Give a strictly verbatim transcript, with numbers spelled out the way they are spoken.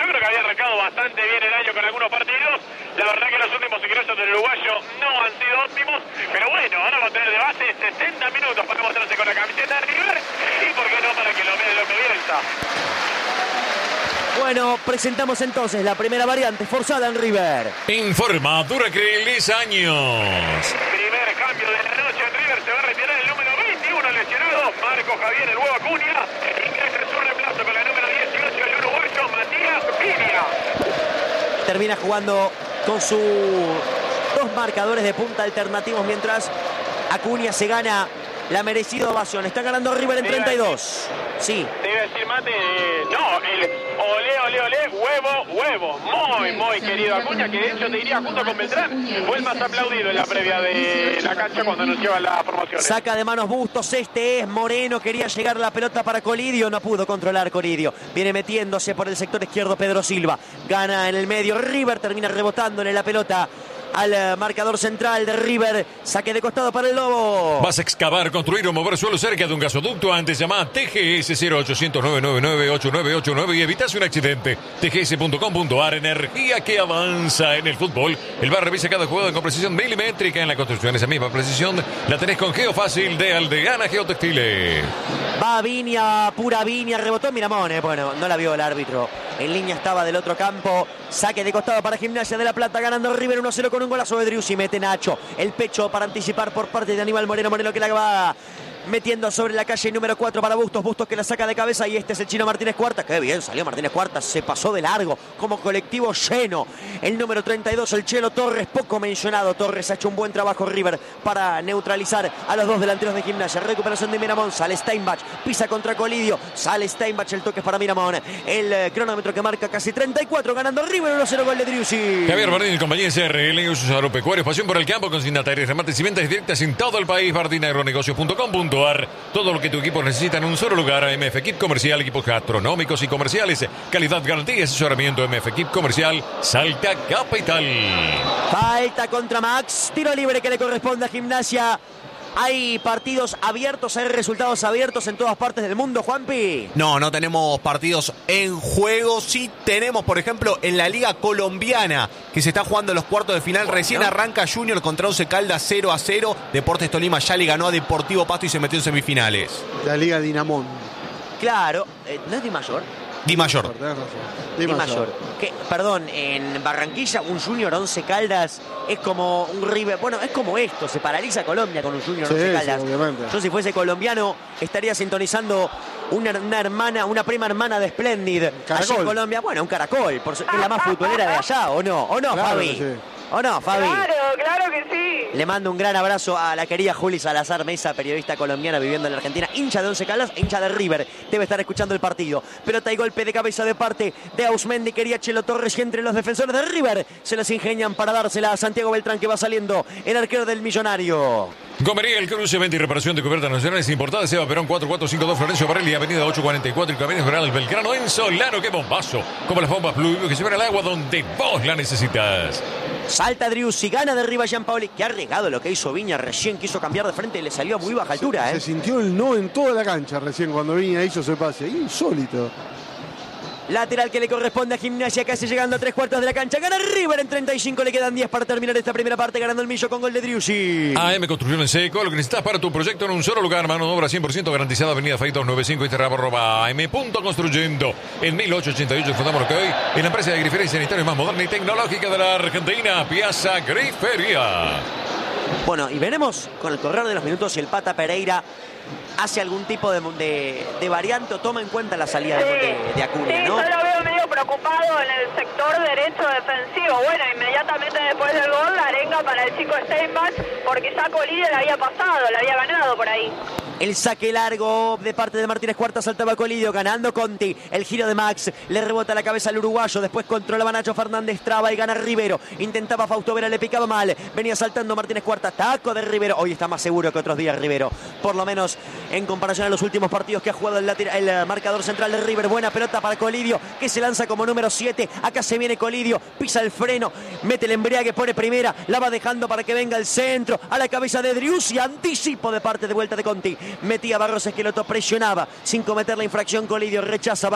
creo que había arrancado bastante bien el año con algunos partidos. La verdad que los últimos ingresos del uruguayo no han sido óptimos, pero bueno, ahora va a tener de base sesenta minutos para mostrarse con la camiseta de River y por qué no para que lo vea lo que piensa. Bueno, presentamos entonces la primera variante forzada en River. Informa Duracril diez años. Primer cambio de la noche en River, se va a retirar el número veintiuno lesionado, Marco Javier, el huevo Acuña. Ingresa en su reemplazo con la número dieciocho, el uruguayo Matías Viña. Termina jugando con sus dos marcadores de punta alternativos mientras Acuña se gana la merecida ovación. Está ganando River en treinta y dos. Sí. Te iba a decir, Mate, no, el olé, olé, olé, huevo, huevo. Muy, muy querido Acuña, que de hecho te diría junto con Beltrán, fue el más aplaudido en la previa de la cancha cuando anunciaban la promoción. Saca de manos Bustos, este es Moreno, quería llegar la pelota para Colidio, no pudo controlar Colidio. Viene metiéndose por el sector izquierdo Pedro Silva. Gana en el medio, River termina rebotándole la pelota al marcador central de River. Saque de costado para el Lobo. ¿Vas a excavar, construir o mover suelo cerca de un gasoducto? Antes llama a T G S cero ochocientos, nueve nueve nueve, ocho nueve ocho nueve y evitas un accidente. T G S punto com punto a r. Energía que avanza en el fútbol. El bar revisa cada jugada con precisión milimétrica. En la construcción esa misma precisión la tenés con Geofácil de Aldegana Geotextiles. Va Viña, pura Viña, rebotó Miramón, eh. Bueno, no la vio el árbitro. En línea estaba del otro campo. Saque de costado para Gimnasia de La Plata, ganando River uno cero con un golazo de Driussi. Mete Nacho el pecho para anticipar por parte de Aníbal Moreno. Moreno que la va metiendo sobre la calle número cuatro para Bustos. Bustos que la saca de cabeza y este es el chino Martínez Cuarta. Qué bien salió Martínez Cuarta, se pasó de largo como colectivo lleno. El número treinta y dos, el Chelo Torres, poco mencionado. Torres ha hecho un buen trabajo River para neutralizar a los dos delanteros de Gimnasia. Recuperación de Miramón, sale Steinbach, pisa contra Colidio, sale Steinbach, el toque es para Miramón. El eh, cronómetro que marca casi treinta y cuatro, ganando River uno cero, gol de Driussi. Javier Bardín y compañía S R L, usos agropecuarios, pasión por el campo, consignatarios, remates y ventas directas en todo el país. Bardín Agronegocios punto com punto a r. Todo lo que tu equipo necesita en un solo lugar. M F Kit Comercial, equipos gastronómicos y comerciales, calidad, garantía y asesoramiento. M F Kit Comercial, Salta Capital. Falta contra Max, tiro libre que le corresponde a Gimnasia. ¿Hay partidos abiertos, hay resultados abiertos en todas partes del mundo, Juanpi? No, no tenemos partidos en juego. Sí tenemos, por ejemplo, en la Liga Colombiana, que se está jugando los cuartos de final. Bueno. Recién arranca Junior contra Once Caldas cero a cero. Deportes Tolima ya le ganó a Deportivo Pasto y se metió en semifinales. La Liga Dinamón. Claro, eh, ¿no es Di Mayor? Di Mayor. Di Mayor. Que, perdón, en Barranquilla un Junior Once Caldas es como un River. Bueno, es como esto, se paraliza Colombia con un Junior Sí, Once sí, Caldas. obviamente. Yo si fuese colombiano estaría sintonizando una, una hermana, una prima hermana de Splendid allí Caracol. en Colombia. Bueno, un caracol, por, es la más futbolera de allá, ¿o no? ¿O no, Claro Fabi? que sí. ¿O no, Fabi? Claro, claro que sí. Le mando un gran abrazo a la querida Juli Salazar Mesa, periodista colombiana viviendo en la Argentina, hincha de Once Caldas, hincha de River. Debe estar escuchando el partido. Pelota y golpe de cabeza de parte de Ausmendi, quería Chelo Torres y entre los defensores de River se las ingenian para dársela a Santiago Beltrán, que va saliendo el arquero del Millonario. Gomería, el cruce, venta y reparación de cubiertas nacionales importadas. Eva Perón cuatro cuatro cinco dos, Florencio Varela, Avenida ocho cuarenta y cuatro y Caminos General Belgrano en Solano. ¡Qué bombazo! Como las bombas Blue que llevan el agua donde vos la necesitas. Salta Driussi, gana de arriba Gianpaoli, que ha regado lo que hizo Viña. Recién quiso cambiar de frente y le salió a muy baja altura, ¿eh? Se sintió el no en toda la cancha recién cuando Viña hizo ese pase. Insólito. Lateral que le corresponde a Gimnasia, casi llegando a tres cuartos de la cancha. Gana River en treinta y cinco, le quedan diez para terminar esta primera parte, ganando el Millo con gol de Driussi. A M Construcción en Seco, lo que necesitas para tu proyecto en un solo lugar. Mano de obra cien por ciento garantizada. Avenida Fay doscientos noventa y cinco y terrabo arroba A M punto construyendo. En mil ochocientos ochenta y ocho fundamos lo que hoy en la empresa de grifería y sanitario más moderna y tecnológica de la Argentina, Piazza Grifería. Bueno, y veremos con el correr de los minutos si el Pata Pereira hace algún tipo de, de, de variante o toma en cuenta la salida de, de, de Acuña, sí, ¿no? yo lo veo medio preocupado en el sector derecho defensivo. Bueno, inmediatamente después del gol, la arenga para el chico Steinbach, porque ya Colidio le había pasado, le había ganado por ahí. El saque largo de parte de Martínez Cuarta, saltaba Colidio, ganando Conti. El giro de Max, le rebota la cabeza al uruguayo. Después controlaba Nacho Fernández, traba y gana Rivero. Intentaba Fausto Vera, le picaba mal. Venía saltando Martínez Cuarta, taco de Rivero. Hoy está más seguro que otros días Rivero. Por lo menos en comparación a los últimos partidos que ha jugado el, lateral, el marcador central de River. Buena pelota para Colidio, que se lanza como número siete. Acá se viene Colidio, pisa el freno, mete el embriague, pone primera. La va dejando para que venga el centro. A la cabeza de Driussi, anticipo de parte de vuelta de Conti. Metía Barros Esqueloto, presionaba sin cometer la infracción. Colidio rechaza.